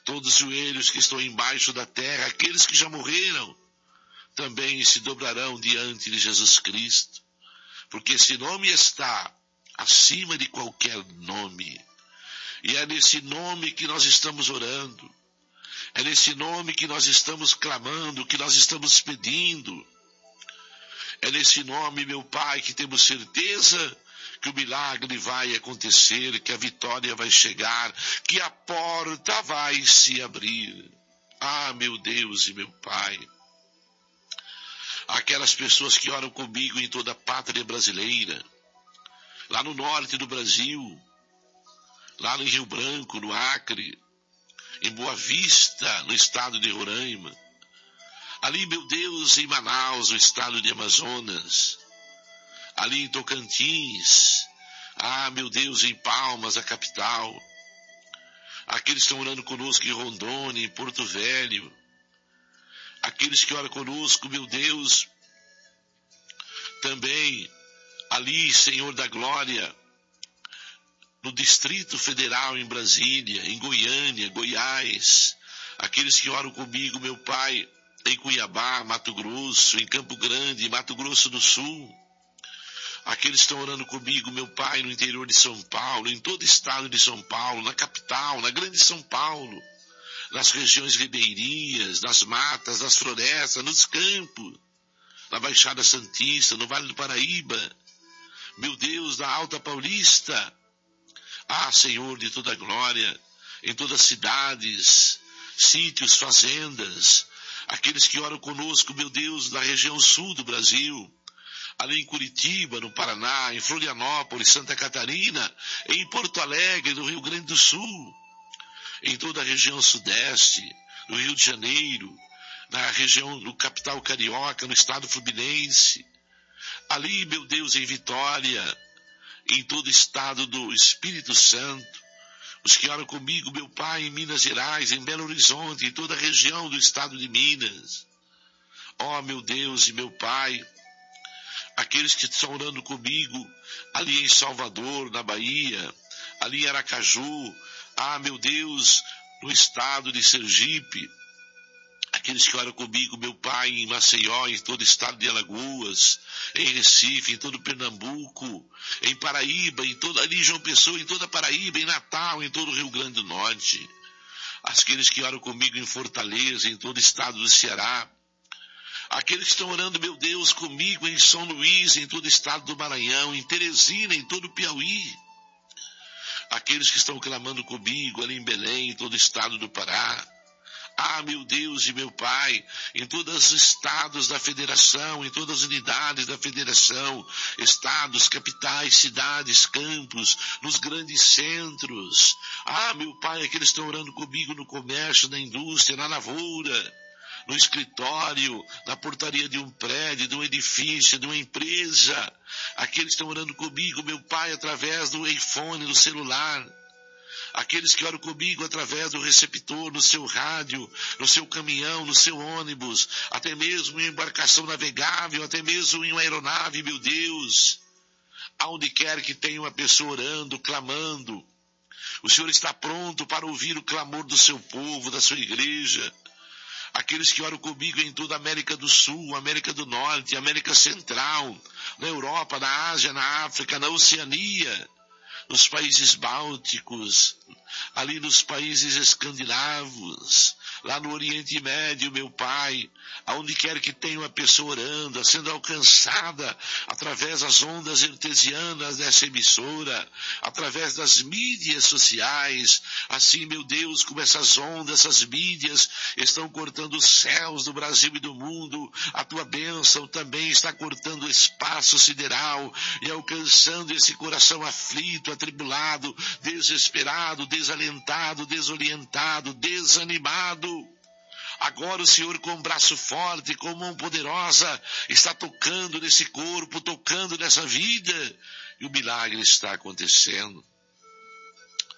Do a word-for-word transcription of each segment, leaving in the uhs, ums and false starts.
Todos os joelhos que estão embaixo da terra, aqueles que já morreram, também se dobrarão diante de Jesus Cristo, porque esse nome está acima de qualquer nome, e é nesse nome que nós estamos orando, é nesse nome que nós estamos clamando, que nós estamos pedindo, é nesse nome, meu Pai, que temos certeza que o milagre vai acontecer, que a vitória vai chegar, que a porta vai se abrir. Ah, meu Deus e meu Pai, aquelas pessoas que oram comigo em toda a pátria brasileira, lá no norte do Brasil, lá no Rio Branco, no Acre, em Boa Vista, no estado de Roraima, ali, meu Deus, em Manaus, no estado de Amazonas, ali em Tocantins, ah, meu Deus, em Palmas, a capital, aqueles que estão orando conosco em Rondônia, em Porto Velho, aqueles que oram conosco, meu Deus, também ali, Senhor da Glória, no Distrito Federal, em Brasília, em Goiânia, Goiás, aqueles que oram comigo, meu Pai, em Cuiabá, Mato Grosso, em Campo Grande, Mato Grosso do Sul, aqueles que estão orando comigo, meu Pai, no interior de São Paulo, em todo o estado de São Paulo, na capital, na grande São Paulo, nas regiões ribeirinhas, nas matas, nas florestas, nos campos, na Baixada Santista, no Vale do Paraíba, meu Deus, na Alta Paulista, ah, Senhor de toda glória, em todas as cidades, sítios, fazendas, aqueles que oram conosco, meu Deus, na região sul do Brasil, ali em Curitiba, no Paraná, em Florianópolis, Santa Catarina, em Porto Alegre, no Rio Grande do Sul, em toda a região sudeste, no Rio de Janeiro, na região do capital carioca, no estado fluminense, ali, meu Deus, em Vitória, em todo o estado do Espírito Santo, os que oram comigo, meu Pai, em Minas Gerais, em Belo Horizonte, em toda a região do estado de Minas, ó, meu Deus e meu Pai, aqueles que estão orando comigo, ali em Salvador, na Bahia, ali em Aracaju, ah, meu Deus, no estado de Sergipe, aqueles que oram comigo, meu Pai, em Maceió, em todo o estado de Alagoas, em Recife, em todo Pernambuco, em Paraíba, em toda, ali em João Pessoa, em toda a Paraíba, em Natal, em todo o Rio Grande do Norte, aqueles que oram comigo em Fortaleza, em todo o estado do Ceará, aqueles que estão orando, meu Deus, comigo em São Luís, em todo o estado do Maranhão, em Teresina, em todo o Piauí, aqueles que estão clamando comigo ali em Belém, em todo o estado do Pará, ah, meu Deus e meu Pai, em todos os estados da federação, em todas as unidades da federação, estados, capitais, cidades, campos, nos grandes centros, ah, meu Pai, aqueles que estão orando comigo no comércio, na indústria, na lavoura, no escritório, na portaria de um prédio, de um edifício, de uma empresa, aqueles que estão orando comigo, meu Pai, através do iPhone, do celular, aqueles que oram comigo através do receptor, no seu rádio, no seu caminhão, no seu ônibus, até mesmo em embarcação navegável, até mesmo em uma aeronave, meu Deus, aonde quer que tenha uma pessoa orando, clamando, o Senhor está pronto para ouvir o clamor do seu povo, da sua igreja, aqueles que oram comigo em toda a América do Sul, América do Norte, América Central, na Europa, na Ásia, na África, na Oceania, nos países bálticos, ali nos países escandinavos, lá no Oriente Médio, meu Pai, aonde quer que tenha uma pessoa orando, sendo alcançada através das ondas artesianas dessa emissora, através das mídias sociais, assim, meu Deus, como essas ondas, essas mídias estão cortando os céus do Brasil e do mundo, a tua bênção também está cortando o espaço sideral e alcançando esse coração aflito, atribulado, desesperado, desalentado, desorientado, desanimado. Agora o Senhor, com um braço forte, com mão poderosa, está tocando nesse corpo, tocando nessa vida, e o milagre está acontecendo.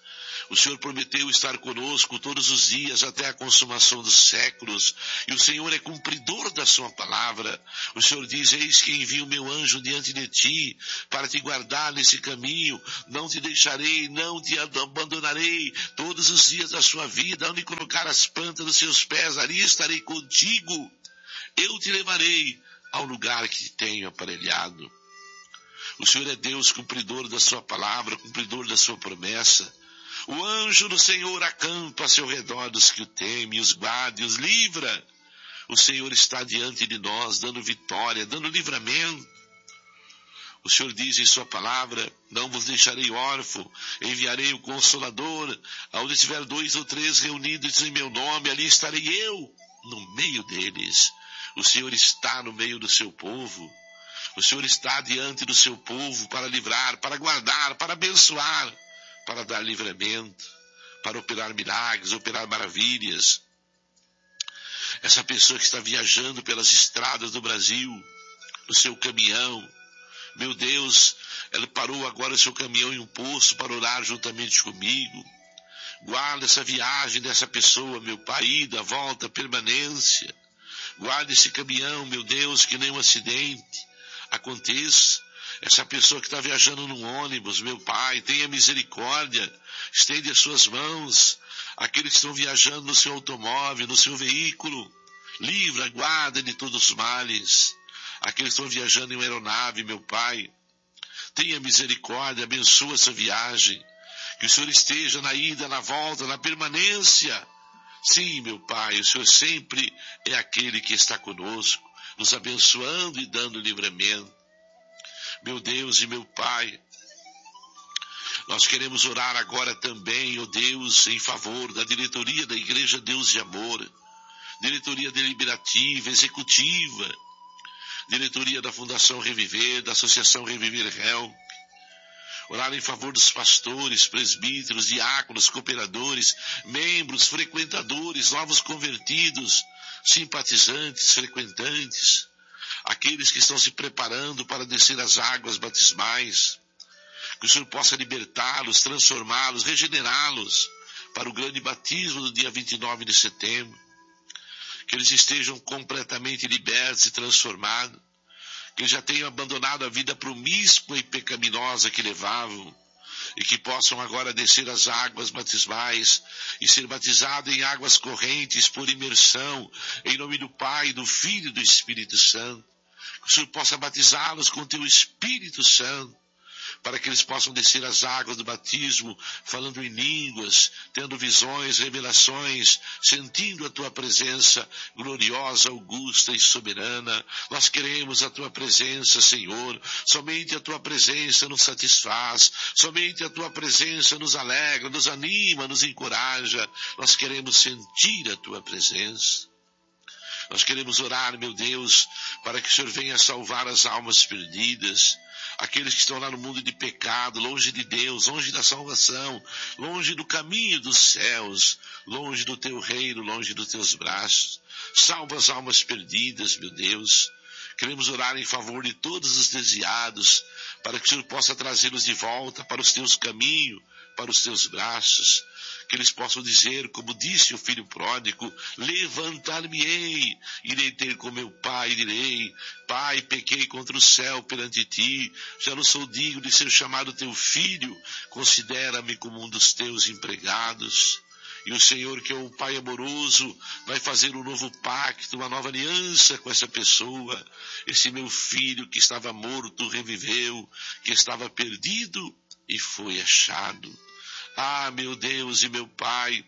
O Senhor prometeu estar conosco todos os dias até a consumação dos séculos, e o Senhor é cumpridor da sua palavra. O Senhor diz: eis que envio o meu anjo diante de ti, para te guardar nesse caminho, não te deixarei, não te abandonarei, todos os dias da sua vida, onde colocar as plantas dos seus pés, ali estarei contigo, eu te levarei ao lugar que te tenho aparelhado. O Senhor é Deus, cumpridor da sua palavra, cumpridor da sua promessa. O anjo do Senhor acampa ao seu redor dos que o temem, os guarda e os livra. O Senhor está diante de nós, dando vitória, dando livramento. O Senhor diz em sua palavra: não vos deixarei órfão, enviarei o Consolador. Aonde estiver dois ou três reunidos em meu nome, ali estarei eu no meio deles. O Senhor está no meio do seu povo. O Senhor está diante do seu povo para livrar, para guardar, para abençoar, para dar livramento, para operar milagres, operar maravilhas. Essa pessoa que está viajando pelas estradas do Brasil, no seu caminhão, meu Deus, ela parou agora o seu caminhão em um posto para orar juntamente comigo. Guarda essa viagem dessa pessoa, meu Pai, ida, volta, permanência. Guarda esse caminhão, meu Deus, que nenhum acidente aconteça. Essa pessoa que está viajando num ônibus, meu Pai, tenha misericórdia, estende as suas mãos. Aqueles que estão viajando no seu automóvel, no seu veículo, livra, guarda de todos os males. Aqueles que estão viajando em uma aeronave, meu Pai, tenha misericórdia, abençoa essa viagem. Que o Senhor esteja na ida, na volta, na permanência. Sim, meu Pai, o Senhor sempre é aquele que está conosco, nos abençoando e dando livramento. Meu Deus e meu Pai, nós queremos orar agora também, ó Deus, em favor da diretoria da Igreja Deus de Amor, diretoria deliberativa, executiva, diretoria da Fundação Reviver, da Associação Reviver Help. Orar em favor dos pastores, presbíteros, diáconos, cooperadores, membros, frequentadores, novos convertidos, simpatizantes, frequentantes, aqueles que estão se preparando para descer as águas batismais. Que o Senhor possa libertá-los, transformá-los, regenerá-los para o grande batismo do dia vinte e nove de setembro. Que eles estejam completamente libertos e transformados. Que eles já tenham abandonado a vida promíscua e pecaminosa que levavam, e que possam agora descer as águas batismais e ser batizados em águas correntes por imersão, em nome do Pai, do Filho e do Espírito Santo. Que o Senhor possa batizá-los com teu Espírito Santo, para que eles possam descer as águas do batismo, falando em línguas, tendo visões, revelações, sentindo a tua presença gloriosa, augusta e soberana. Nós queremos a tua presença, Senhor. Somente a tua presença nos satisfaz, somente a tua presença nos alegra, nos anima, nos encoraja. Nós queremos sentir a tua presença. Nós queremos orar, meu Deus, para que o Senhor venha salvar as almas perdidas, aqueles que estão lá no mundo de pecado, longe de Deus, longe da salvação, longe do caminho dos céus, longe do teu reino, longe dos teus braços. Salva as almas perdidas, meu Deus. Queremos orar em favor de todos os desviados, para que o Senhor possa trazê-los de volta para os teus caminhos, para os teus braços. Que eles possam dizer, como disse o filho pródigo: levantar-me-ei, irei ter com meu pai e direi: Pai, pequei contra o céu perante ti, já não sou digno de ser chamado teu filho, considera-me como um dos teus empregados. E o Senhor, que é um Pai amoroso, vai fazer um novo pacto, uma nova aliança com essa pessoa. Esse meu filho que estava morto reviveu, que estava perdido e foi achado. Ah, meu Deus e meu Pai,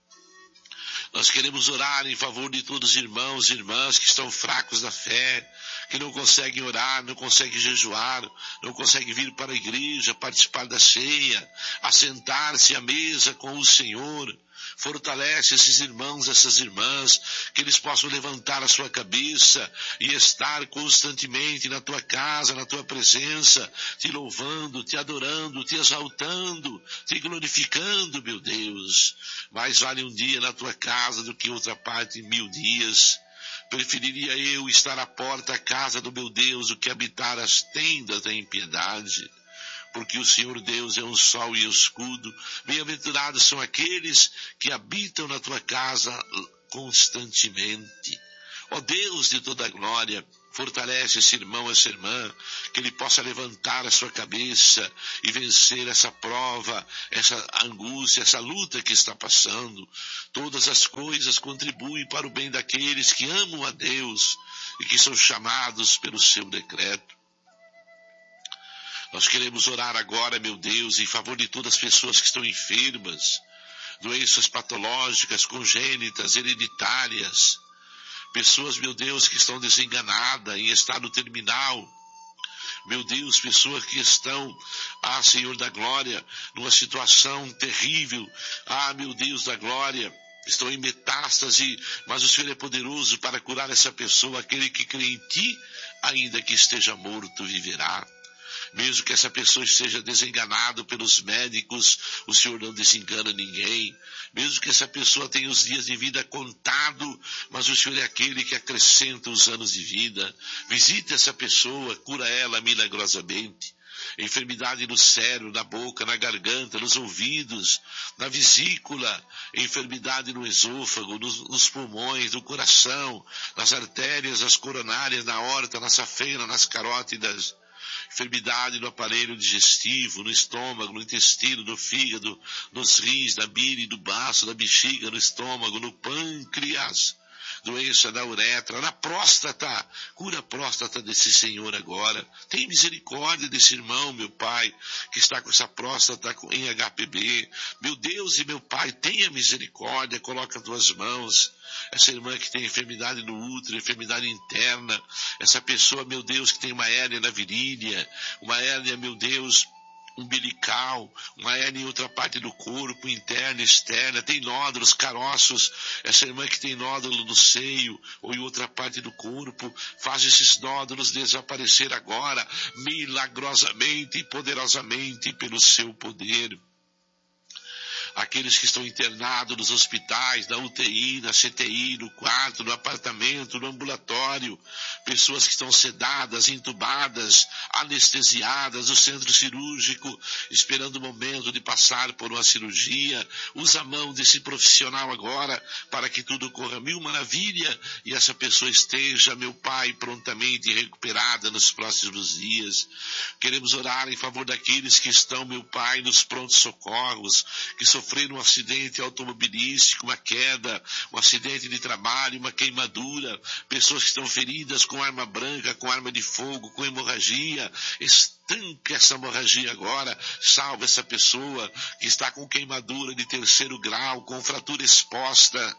nós queremos orar em favor de todos os irmãos e irmãs que estão fracos da fé, que não conseguem orar, não conseguem jejuar, não conseguem vir para a igreja, participar da ceia, assentar-se à mesa com o Senhor. Fortalece esses irmãos, essas irmãs, que eles possam levantar a sua cabeça e estar constantemente na tua casa, na tua presença, te louvando, te adorando, te exaltando, te glorificando, meu Deus. Mais vale um dia na tua casa do que outra parte em mil dias. Preferiria eu estar à porta da casa do meu Deus do que habitar as tendas da impiedade. porque o Senhor Deus é um sol e escudo. Bem-aventurados são aqueles que habitam na tua casa constantemente. Ó Deus de toda glória, fortalece esse irmão, essa irmã, que ele possa levantar a sua cabeça e vencer essa prova, essa angústia, essa luta que está passando. Todas as coisas contribuem para o bem daqueles que amam a Deus e que são chamados pelo seu decreto. Nós queremos orar agora, meu Deus, em favor de todas as pessoas que estão enfermas, doenças patológicas, congênitas, hereditárias, pessoas, meu Deus, que estão desenganadas, em estado terminal. Meu Deus, pessoas que estão, ah, Senhor da glória, numa situação terrível. Ah, meu Deus da glória, estão em metástase, mas o Senhor é poderoso para curar essa pessoa. Aquele que crê em Ti, ainda que esteja morto, viverá. Mesmo que essa pessoa esteja desenganada pelos médicos, o Senhor não desengana ninguém. Mesmo que essa pessoa tenha os dias de vida contado, mas o Senhor é aquele que acrescenta os anos de vida. Visita essa pessoa, cura ela milagrosamente. Enfermidade no cérebro, na boca, na garganta, nos ouvidos, na vesícula, enfermidade no esôfago, nos, nos pulmões, no coração, nas artérias, nas coronárias, na aorta, na safena, nas carótidas. Enfermidade no aparelho digestivo, no estômago, no intestino, no fígado, nos rins, na bile, no baço, na bexiga, no estômago, no pâncreas, doença na uretra, na próstata. Cura a próstata desse senhor agora. Tem misericórdia desse irmão, meu Pai, que está com essa próstata em H P V. Meu Deus e meu Pai, tenha misericórdia, coloca as tuas mãos. Essa irmã que tem enfermidade no útero, enfermidade interna, essa pessoa, meu Deus, que tem uma hérnia na virilha, uma hérnia, meu Deus, umbilical, uma hérnia em outra parte do corpo, interna, externa, tem nódulos, caroços, essa irmã que tem nódulo no seio ou em outra parte do corpo, faz esses nódulos desaparecer agora, milagrosamente e poderosamente pelo seu poder. Aqueles que estão internados nos hospitais, na U T I, na C T I, no quarto, no apartamento, no ambulatório, pessoas que estão sedadas, entubadas, anestesiadas no centro cirúrgico, esperando o momento de passar por uma cirurgia. Usa a mão desse profissional agora para que tudo corra mil maravilha e essa pessoa esteja, meu Pai, prontamente recuperada nos próximos dias. Queremos orar em favor daqueles que estão, meu Pai, nos prontos socorros, que sofreram um acidente automobilístico, uma queda, um acidente de trabalho, uma queimadura, pessoas que estão feridas com arma branca, com arma de fogo, com hemorragia. Estanca essa hemorragia agora, salva essa pessoa que está com queimadura de terceiro grau, com fratura exposta.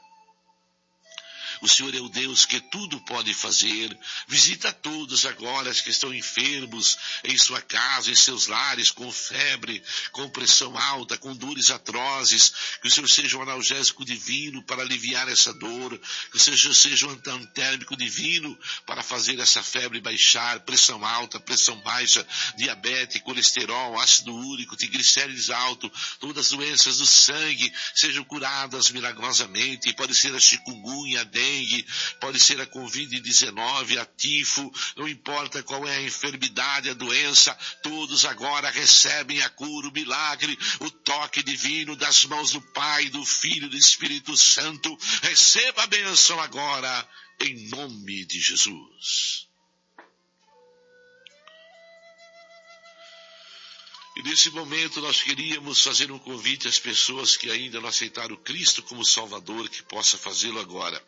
O Senhor é o Deus que tudo pode fazer. Visita todos agora que estão enfermos em sua casa, em seus lares, com febre, com pressão alta, com dores atrozes. Que o Senhor seja um analgésico divino para aliviar essa dor. Que o Senhor seja um antitérmico divino para fazer essa febre baixar, pressão alta, pressão baixa, diabetes, colesterol, ácido úrico, triglicérides alto, todas as doenças do sangue sejam curadas milagrosamente. Pode ser a chikungunya, a dengue, pode ser a covid dezenove, a tifo, não importa qual é a enfermidade, a doença, todos agora recebem a cura, o milagre, o toque divino das mãos do Pai, do Filho e do Espírito Santo. Receba a bênção agora, em nome de Jesus. E nesse momento nós queríamos fazer um convite às pessoas que ainda não aceitaram Cristo como Salvador, que possa fazê-lo agora.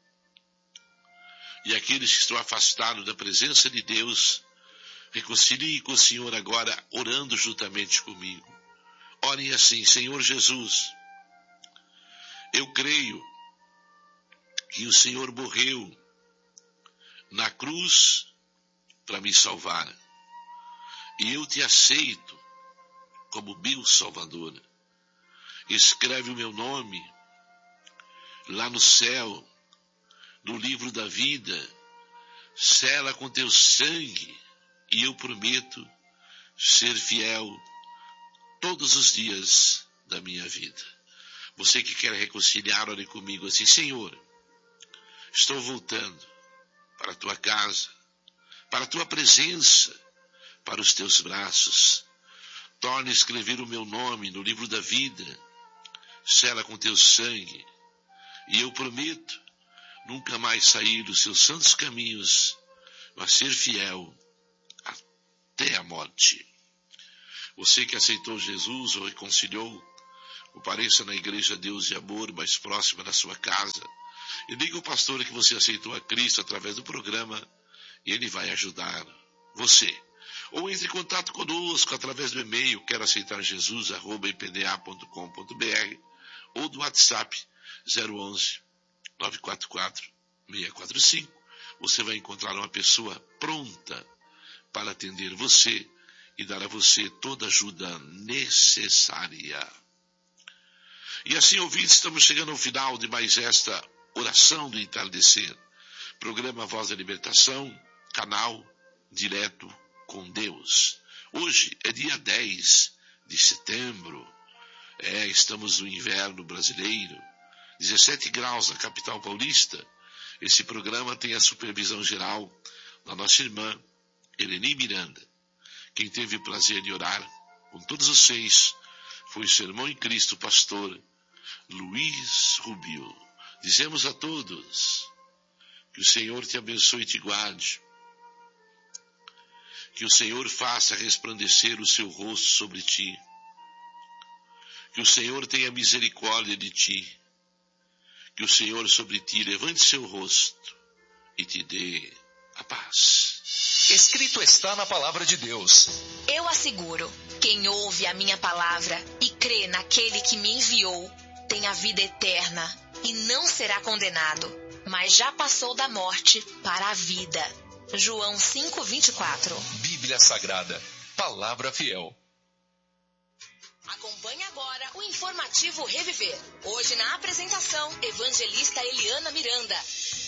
E aqueles que estão afastados da presença de Deus, reconciliem com o Senhor agora, orando juntamente comigo. Orem assim: Senhor Jesus, eu creio que o Senhor morreu na cruz para me salvar. E eu te aceito como meu Salvador. Escreve o meu nome lá no céu, no livro da vida, sela com teu sangue, e eu prometo ser fiel todos os dias da minha vida. Você que quer reconciliar, ore comigo assim: Senhor, estou voltando para a tua casa, para a tua presença, para os teus braços. torna a escrever o meu nome no livro da vida, sela com teu sangue, e eu prometo nunca mais sair dos seus santos caminhos, mas ser fiel até a morte. Você que aceitou Jesus ou reconciliou, compareça na Igreja Deus e Amor mais próxima da sua casa e diga ao pastor que você aceitou a Cristo através do programa e ele vai ajudar você. Ou entre em contato conosco através do e-mail quero aceitar Jesus arroba i p d a ponto com ponto b r ou do WhatsApp zero onze, nove quatro quatro, seis quatro cinco. Você vai encontrar uma pessoa pronta para atender você e dar a você toda a ajuda necessária. E assim, ouvintes, estamos chegando ao final de mais esta oração do entardecer. Programa Voz da Libertação, canal Direto com Deus. Hoje é dia dez de setembro. É, estamos no inverno brasileiro. dezessete graus na capital paulista. Esse programa tem a supervisão geral da nossa irmã Eleni Miranda. Quem teve o prazer de orar com todos vocês foi o seu irmão em Cristo, pastor Luiz Rubio. Dizemos a todos que o Senhor te abençoe e te guarde. Que o Senhor faça resplandecer o seu rosto sobre ti. Que o Senhor tenha misericórdia de ti. Que o Senhor sobre ti levante seu rosto e te dê a paz. Escrito está na palavra de Deus. Eu asseguro, quem ouve a minha palavra e crê naquele que me enviou, tem a vida eterna e não será condenado, mas já passou da morte para a vida. João cinco, vinte e quatro. Bíblia Sagrada, palavra fiel. Acompanhe agora o informativo Reviver. Hoje na apresentação, evangelista Eliana Miranda.